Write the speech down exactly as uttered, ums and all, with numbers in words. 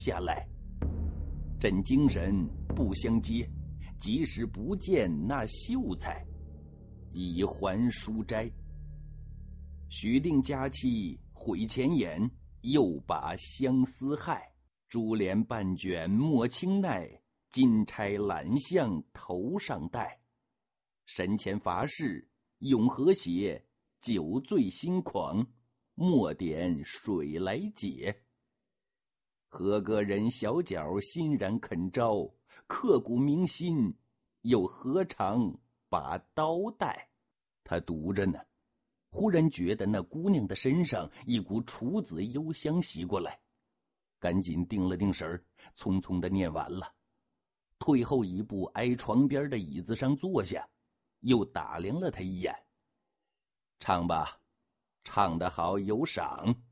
下来。朕精神不相接，即使不见那秀才，已还书斋。许定佳期回前言，又把相思害。珠帘半卷莫轻奈，金钗揽项头上戴。神前乏事永和谐，酒醉心狂，莫点水来解。何个人小脚欣然肯招，刻骨铭心，又何尝把刀带？他读着呢，忽然觉得那姑娘的身上一股楚子幽香袭过来，赶紧定了定神，匆匆的念完了，退后一步，挨床边的椅子上坐下，又打量了他一眼。唱吧，唱得好有赏。